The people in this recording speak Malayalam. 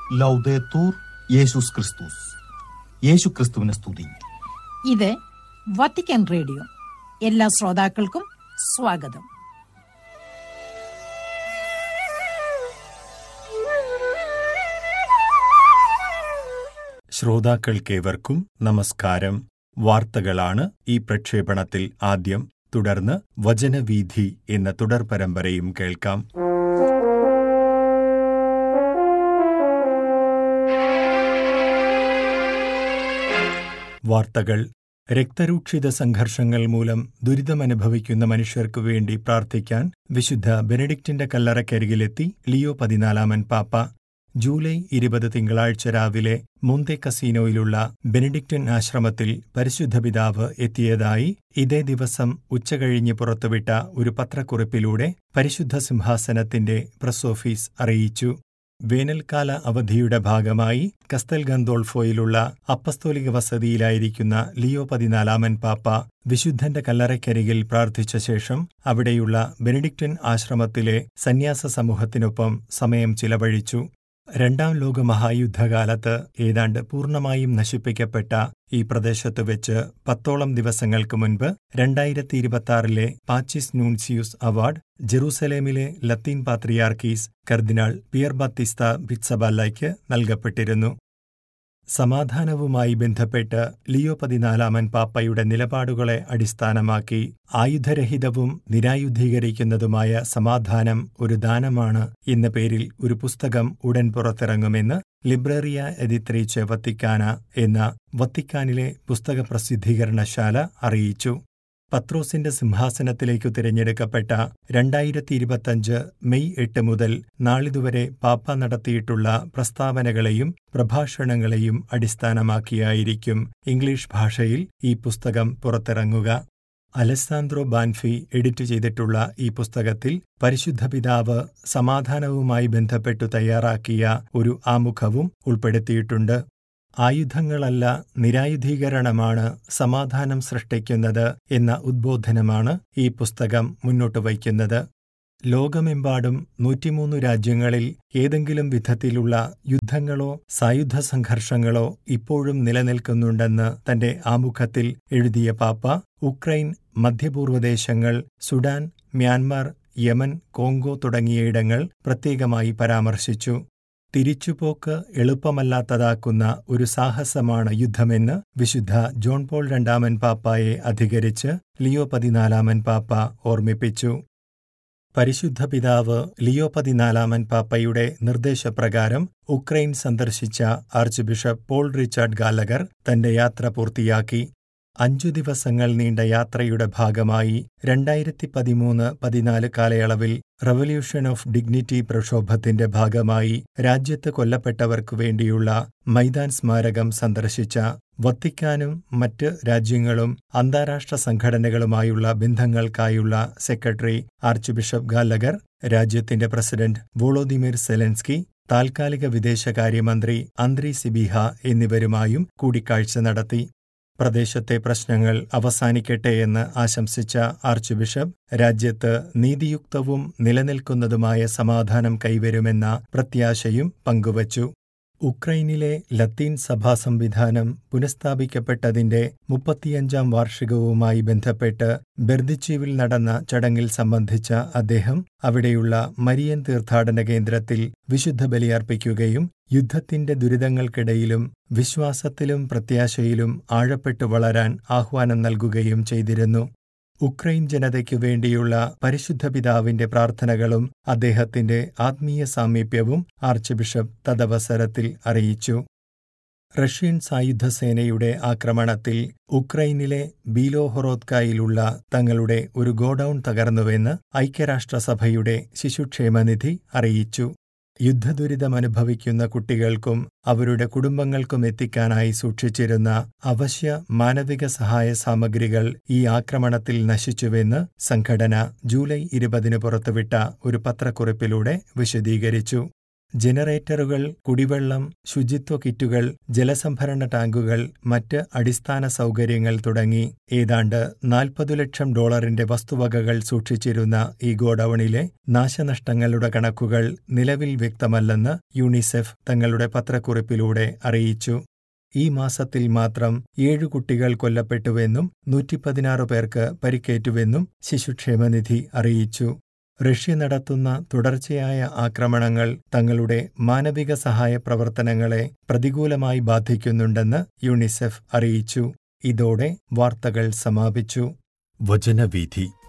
ലൗദേത്തൂർ യേശുസ് ക്രിസ്തുസ്. യേശുക്രിസ്തുവിനെ സ്തുതി. ഇത് വത്തിക്കാൻ റേഡിയോ. എല്ലാ ശ്രോതാക്കൾക്കും സ്വാഗതം. ശ്രോതാക്കൾക്കേവർക്കും നമസ്കാരം. വാർത്തകളാണ് ഈ പ്രക്ഷേപണത്തിൽ ആദ്യം. തുടർന്ന് വചനവീഥി എന്ന തുടർ പരമ്പരയും കേൾക്കാം. വാർത്തകൾ. രക്തരൂക്ഷിത സംഘർഷങ്ങൾ മൂലം ദുരിതമനുഭവിക്കുന്ന മനുഷ്യർക്കു വേണ്ടി പ്രാർത്ഥിക്കാൻ വിശുദ്ധ ബെനഡിക്റ്റിന്റെ കല്ലറയ്ക്കരികിലെത്തി ലിയോ 14 പാപ്പ. ജൂലൈ 20 തിങ്കളാഴ്ച രാവിലെ മോന്തെ കസീനോയിലുള്ള ബെനഡിക്റ്റിൻ ആശ്രമത്തിൽ പരിശുദ്ധ പിതാവ് എത്തിയതായി ഇതേ ദിവസം ഉച്ചകഴിഞ്ഞ് പുറത്തുവിട്ട ഒരു പത്രക്കുറിപ്പിലൂടെ പരിശുദ്ധ സിംഹാസനത്തിന്റെ പ്രസ് ഓഫീസ് അറിയിച്ചു. വേനൽക്കാല അവധിയുടെ ഭാഗമായി കസ്തൽ ഗന്തോൾഫോയിലുള്ള അപ്പസ്തോലിക വസതിയിലായിരിക്കുന്ന ലിയോ 14 പാപ്പ വിശുദ്ധന്റെ കല്ലറയ്ക്കരികിൽ പ്രാർത്ഥിച്ച ശേഷം അവിടെയുള്ള ബെനഡിക്റ്റിൻ ആശ്രമത്തിലെ സന്യാസ സമൂഹത്തിനൊപ്പം സമയം ചിലവഴിച്ചു. രണ്ടാം ലോകമഹായുദ്ധകാലത്ത് ഏതാണ്ട് പൂർണ്ണമായും നശിപ്പിക്കപ്പെട്ട ഈ പ്രദേശത്ത് വെച്ച് 10ഓളം ദിവസങ്ങൾക്ക് മുൻപ് 2026 പാച്ചിസ് നൂൻസിയൂസ് അവാർഡ് ജെറൂസലേമിലെ ലത്തീൻ പാത്രിയാർക്കീസ് കർദിനാൾ പിയർ ബാത്തിസ്ത പിറ്റ്സബാല്ലയ്ക്ക് നൽകപ്പെട്ടിരുന്നു. സമാധാനവുമായി ബന്ധപ്പെട്ട് ലിയോ 14 പാപ്പയുടെ നിലപാടുകളെ അടിസ്ഥാനമാക്കി ആയുധരഹിതവും നിരായുധീകരിക്കുന്നതുമായ സമാധാനം ഒരു ദാനമാണ് എന്ന പേരിൽ ഒരു പുസ്തകം ഉടൻ പുറത്തിറങ്ങുമെന്ന് ലിബ്രറിയ എഡിത്രീച്ചെ വത്തിക്കാന എന്ന വത്തിക്കാനിലെ പുസ്തക പ്രസിദ്ധീകരണശാല അറിയിച്ചു. പത്രോസിന്റെ സിംഹാസനത്തിലേക്കു തിരഞ്ഞെടുക്കപ്പെട്ട 2025 മെയ് 8 മുതൽ നാളിതുവരെ പാപ്പ നടത്തിയിട്ടുള്ള പ്രസ്താവനകളെയും പ്രഭാഷണങ്ങളെയും അടിസ്ഥാനമാക്കിയായിരിക്കും ഇംഗ്ലീഷ് ഭാഷയിൽ ഈ പുസ്തകം പുറത്തിറങ്ങുക. അലസാന്ദ്രോ ബാൻഫി എഡിറ്റ് ചെയ്തിട്ടുള്ള ഈ പുസ്തകത്തിൽ പരിശുദ്ധ പിതാവ് സമാധാനവുമായി ബന്ധപ്പെട്ടു തയ്യാറാക്കിയ ഒരു ആമുഖവും ഉൾപ്പെടുത്തിയിട്ടുണ്ട്. ആയുധങ്ങളല്ല, നിരായുധീകരണമാണ് സമാധാനം സൃഷ്ടിക്കുന്നത് എന്ന ഉദ്ബോധനമാണ് ഈ പുസ്തകം മുന്നോട്ടു വയ്ക്കുന്നത്. ലോകമെമ്പാടും 103 രാജ്യങ്ങളിൽ ഏതെങ്കിലും വിധത്തിലുള്ള യുദ്ധങ്ങളോ സായുധ സംഘർഷങ്ങളോ ഇപ്പോഴും നിലനിൽക്കുന്നുണ്ടെന്ന് തന്റെ ആമുഖത്തിൽ എഴുതിയ പാപ്പ Ukraine, മധ്യപൂർവ്വദേശങ്ങൾ, Sudan, Myanmar, Yemen, Congo തുടങ്ങിയയിടങ്ങൾ പ്രത്യേകമായി പരാമർശിച്ചു. തിരിച്ചുപോക്ക് എളുപ്പമല്ലാത്തതാക്കുന്ന ഒരു സാഹസമാണ് യുദ്ധമെന്ന് വിശുദ്ധ ജോൺ പോൾ II പാപ്പായെ അധികരിച്ച് ലിയോ 14 പാപ്പ ഓർമ്മിപ്പിച്ചു. പരിശുദ്ധ പിതാവ് ലിയോ 14 പാപ്പയുടെ നിർദ്ദേശപ്രകാരം ഉക്രൈൻ സന്ദർശിച്ച arch bishop Paul Richard Gallagher തന്റെ യാത്ര പൂർത്തിയാക്കി. 5 ദിവസങ്ങൾ നീണ്ട യാത്രയുടെ ഭാഗമായി 2013-14 കാലയളവിൽ റവല്യൂഷൻ ഓഫ് ഡിഗ്നിറ്റി പ്രക്ഷോഭത്തിന്റെ ഭാഗമായി രാജ്യത്ത് കൊല്ലപ്പെട്ടവർക്കു വേണ്ടിയുള്ള മൈതാൻ സ്മാരകം സന്ദർശിച്ച വത്തിക്കാനും മറ്റ് രാജ്യങ്ങളും അന്താരാഷ്ട്ര സംഘടനകളുമായുള്ള ബന്ധങ്ങൾക്കായുള്ള സെക്രട്ടറി ആർച്ച് ബിഷപ്പ് ഗാലഗർ, രാജ്യത്തിന്റെ പ്രസിഡന്റ് വോളോദിമിർ സെലൻസ്കി, താൽക്കാലിക വിദേശകാര്യമന്ത്രി അന്ത്രി സിബിഹ എന്നിവരുമായും കൂടിക്കാഴ്ച നടത്തി. പ്രദേശത്തെ പ്രശ്നങ്ങൾ അവസാനിക്കട്ടെയെന്ന് ആശംസിച്ച ആർച്ച് ബിഷപ്പ് രാജ്യത്ത് നീതിയുക്തവും നിലനിൽക്കുന്നതുമായ സമാധാനം കൈവരുമെന്ന പ്രത്യാശയും പങ്കുവച്ചു. ഉക്രൈനിലെ ലത്തീൻ സഭാ സംവിധാനം പുനഃസ്ഥാപിക്കപ്പെട്ടതിന്റെ 35ാം വാർഷികവുമായി ബന്ധപ്പെട്ട് ബെർദിച്ചീവിൽ നടന്ന ചടങ്ങിൽ സംബന്ധിച്ച അദ്ദേഹം അവിടെയുള്ള മരിയൻ തീർത്ഥാടന കേന്ദ്രത്തിൽ വിശുദ്ധ ബലിയർപ്പിക്കുകയും യുദ്ധത്തിന്റെ ദുരിതങ്ങൾക്കിടയിലും വിശ്വാസത്തിലും പ്രത്യാശയിലും ആഴപ്പെട്ടു വളരാൻ ആഹ്വാനം നൽകുകയും ചെയ്തിരുന്നു. ഉക്രൈൻ ജനതയ്ക്കു വേണ്ടിയുള്ള പരിശുദ്ധ പിതാവിന്റെ പ്രാർത്ഥനകളും അദ്ദേഹത്തിന്റെ ആത്മീയ സാമീപ്യവും ആർച്ച് ബിഷപ്പ് തദവസരത്തിൽ അറിയിച്ചു. റഷ്യൻ സായുധസേനയുടെ ആക്രമണത്തിൽ ഉക്രൈനിലെ ബീലോഹൊറോദ്കായിലുള്ള തങ്ങളുടെ ഒരു ഗോഡൌൺ തകർന്നുവെന്ന് ഐക്യരാഷ്ട്രസഭയുടെ ശിശുക്ഷേമനിധി അറിയിച്ചു. യുദ്ധദുരിതമനുഭവിക്കുന്ന കുട്ടികൾക്കും അവരുടെ കുടുംബങ്ങൾക്കും എത്തിക്കാനായി സൂക്ഷിച്ചിരുന്ന അവശ്യ മാനവിക സഹായ സാമഗ്രികൾ ഈ ആക്രമണത്തിൽ നശിച്ചുവെന്ന് സംഘടന ജൂലൈ 20 പുറത്തുവിട്ട ഒരു പത്രക്കുറിപ്പിലൂടെ വിശദീകരിച്ചു. ജനറേറ്ററുകൾ, കുടിവെള്ളം, ശുചിത്വ കിറ്റുകൾ, ജലസംഭരണ ടാങ്കുകൾ, മറ്റ് അടിസ്ഥാന സൗകര്യങ്ങൾ തുടങ്ങി ഏതാണ്ട് $40 ലക്ഷം വസ്തുവകകൾ സൂക്ഷിച്ചിരുന്ന ഈ ഗോഡൌണിലെ നാശനഷ്ടങ്ങളുടെ കണക്കുകൾ നിലവിൽ വ്യക്തമല്ലെന്ന് യുണിസെഫ് തങ്ങളുടെ പത്രക്കുറിപ്പിലൂടെ അറിയിച്ചു. ഈ മാസത്തിൽ മാത്രം 7 കുട്ടികൾ കൊല്ലപ്പെട്ടുവെന്നും 116 പേർക്ക് പരിക്കേറ്റുവെന്നും ശിശുക്ഷേമനിധി അറിയിച്ചു. റഷ്യ നടത്തുന്ന തുടർച്ചയായ ആക്രമണങ്ങൾ തങ്ങളുടെ മാനവിക സഹായ പ്രവർത്തനങ്ങളെ പ്രതികൂലമായി ബാധിക്കുന്നുണ്ടെന്ന് യുണിസെഫ് അറിയിച്ചു. ഇതോടെ വാർത്തകൾ സമാപിച്ചു. വചനവീഥി.